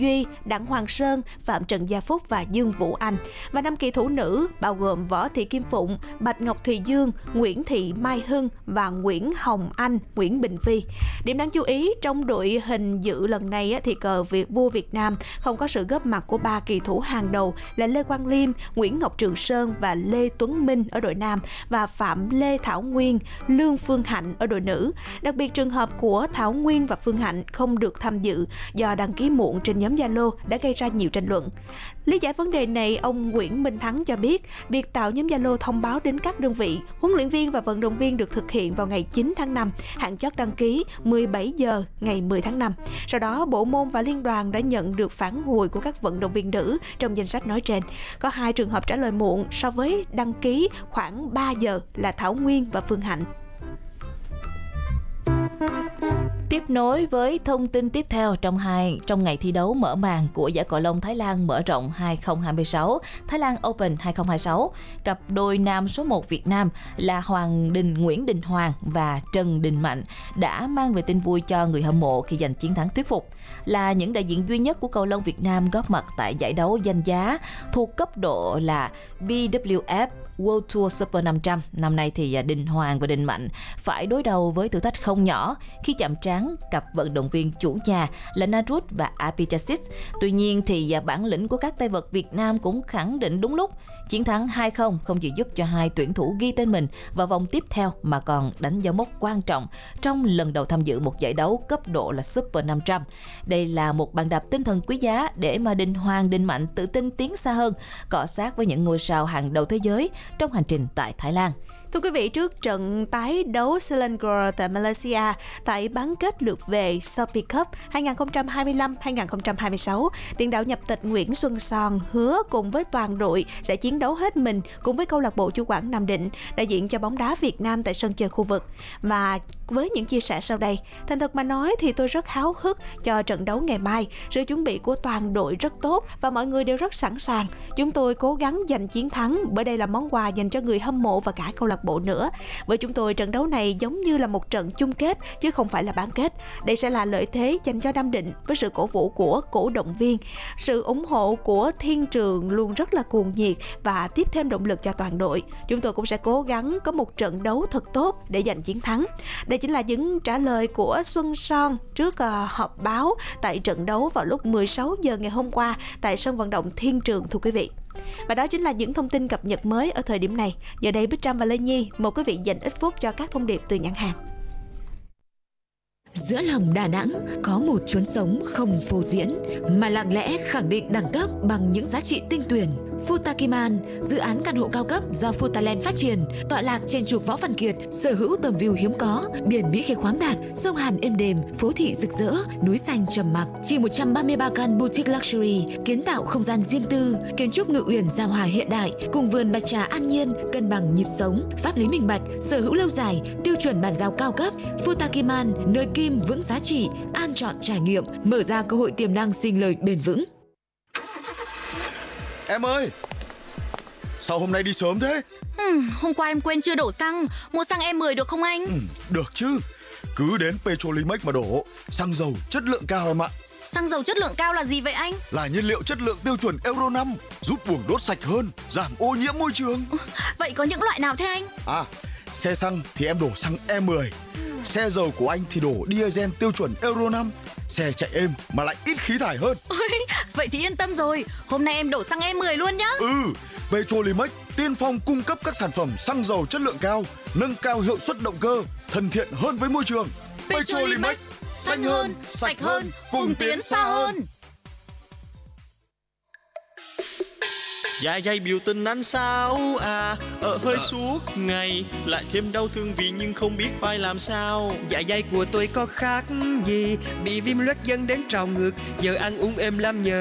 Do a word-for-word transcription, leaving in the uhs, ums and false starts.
Duy, Đặng Hoàng Sơn, Phạm Trần Gia Phúc và Dương Vũ Anh. Và năm kỳ thủ nữ bao gồm Võ Thị Kim Phụng, Bạch Ngọc Thùy Dương, Nguyễn Thị Mai Hưng và Nguyễn Hồng Anh, Nguyễn Bình Phi. Điểm đáng chú ý trong đội hình dự lần này thì cờ Việt vua Việt Nam không có sự góp mặt của ba kỳ thủ hàng đầu là Lê Quang Liêm, Nguyễn Ngọc Trường Sơn và Lê Tuấn Minh ở đội nam và Phạm Lê Thảo Nguyên, Lương Phương Hạnh ở đội nữ. Đặc biệt trường hợp của Thảo Nguyên và Phương Hạnh không được tham dự do đăng ký muộn trên nhóm Zalo đã gây ra nhiều tranh luận. Lý giải vấn đề này, ông Nguyễn Minh Thắng cho biết việc tạo nhóm Zalo thông báo đến các đơn vị, huấn luyện viên và vận động viên được thực hiện vào ngày chín tháng năm, hạn chót đăng ký mười bảy giờ ngày mười tháng năm. Sau đó, Bộ môn và Liên đoàn đã nhận được phản hồi của các vận động viên nữ trong danh sách nói trên. Có hai trường hợp trả lời muộn so với đăng ký khoảng ba giờ là Thảo Nguyên và Phương Hạnh. Tiếp nối với thông tin tiếp theo trong hai trong ngày thi đấu mở màn của giải Cọ Lông Thái Lan mở rộng hai không hai sáu, Thái Lan Open hai không hai sáu, cặp đôi nam số một Việt Nam là Hoàng Đình Nguyễn Đình Hoàng và Trần Đình Mạnh đã mang về tin vui cho người hâm mộ khi giành chiến thắng thuyết phục. Là những đại diện duy nhất của cầu lông Việt Nam góp mặt tại giải đấu danh giá thuộc cấp độ là bê vê ép World Tour Super năm trăm. Năm nay thì Đình Hoàng và Đình Mạnh phải đối đầu với thử thách không nhỏ khi chạm trán cặp vận động viên chủ nhà là Narut và Apichasis. Tuy nhiên thì bản lĩnh của các tay vợt Việt Nam cũng khẳng định đúng lúc. Chiến thắng hai không không chỉ giúp cho hai tuyển thủ ghi tên mình vào vòng tiếp theo mà còn đánh dấu mốc quan trọng trong lần đầu tham dự một giải đấu cấp độ là Super năm trăm. Đây là một bàn đạp tinh thần quý giá để mà Đình Hoàng, Đình Mạnh tự tin tiến xa hơn, cọ sát với những ngôi sao hàng đầu thế giới trong hành trình tại Thái Lan. Thưa quý vị, trước trận tái đấu Selangor tại Malaysia tại bán kết lượt về Shopee Cup hai không hai lăm hai không hai sáu, tiền đạo nhập tịch Nguyễn Xuân Son hứa cùng với toàn đội sẽ chiến đấu hết mình cùng với câu lạc bộ chủ quản Nam Định, đại diện cho bóng đá Việt Nam tại sân chơi khu vực. Và với những chia sẻ sau đây, thành thật mà nói thì tôi rất háo hức cho trận đấu ngày mai. Sự chuẩn bị của toàn đội rất tốt và mọi người đều rất sẵn sàng. Chúng tôi cố gắng giành chiến thắng bởi đây là món quà dành cho người hâm mộ và cả câu lạc bộ nữa. Với chúng tôi, trận đấu này giống như là một trận chung kết chứ không phải là bán kết. Đây sẽ là lợi thế dành cho Nam Định với sự cổ vũ của cổ động viên. Sự ủng hộ của Thiên Trường luôn rất là cuồng nhiệt và tiếp thêm động lực cho toàn đội. Chúng tôi cũng sẽ cố gắng có một trận đấu thật tốt để giành chiến thắng. Đây chính là những trả lời của Xuân Son trước uh, họp báo tại trận đấu vào lúc mười sáu giờ ngày hôm qua tại sân vận động Thiên Trường, thưa quý vị. Và đó chính là những thông tin cập nhật mới ở thời điểm này. Giờ đây Bích Trâm và Lê Nhi mời quý vị dành ít phút cho các thông điệp từ nhãn hàng. Giữa lòng Đà Nẵng có một chốn sống không phô diễn mà lặng lẽ khẳng định đẳng cấp bằng những giá trị tinh tuyển. Futakiman, dự án căn hộ cao cấp do Futaland phát triển, tọa lạc trên trục Võ Văn Kiệt, sở hữu tầm view hiếm có, biển Mỹ Khê khoáng đạt, sông Hàn êm đềm, phố thị rực rỡ, núi xanh trầm mặc. Chỉ một trăm ba mươi ba căn boutique luxury, kiến tạo không gian riêng tư, kiến trúc ngự uyển giao hòa hiện đại, cùng vườn bạch trà an nhiên, cân bằng nhịp sống, pháp lý minh bạch, sở hữu lâu dài, tiêu chuẩn bàn giao cao cấp. Futakiman, nơi kim vững giá trị, an chọn trải nghiệm, mở ra cơ hội tiềm năng sinh lời bền vững. Em ơi, sao hôm nay đi sớm thế? Ừ, hôm qua em quên chưa đổ xăng, mua xăng E mười được không anh? Ừ, được chứ, cứ đến Petrolimex mà đổ, xăng dầu chất lượng cao em ạ. Xăng dầu chất lượng cao là gì vậy anh? Là nhiên liệu chất lượng tiêu chuẩn Euro năm, giúp buồng đốt sạch hơn, giảm ô nhiễm môi trường. Vậy có những loại nào thế anh? À, xe xăng thì em đổ xăng E mười, xe dầu của anh thì đổ diesel tiêu chuẩn Euro năm, xe chạy êm mà lại ít khí thải hơn. Ôi, vậy thì yên tâm rồi, hôm nay em đổ xăng E mười luôn nhá. Ừ, Petrolimex tiên phong cung cấp các sản phẩm xăng dầu chất lượng cao, nâng cao hiệu suất động cơ, thân thiện hơn với môi trường. Petrolimex, xanh hơn, sạch hơn, cùng tiến xa hơn. Dạ dày biểu tình anh sao à, ở hơi suốt ngày, lại thêm đau thương vì nhưng không biết phải làm sao. Dạ dày của tôi có khác gì, bị viêm loét dẫn đến trào ngược, giờ ăn uống êm lắm nhờ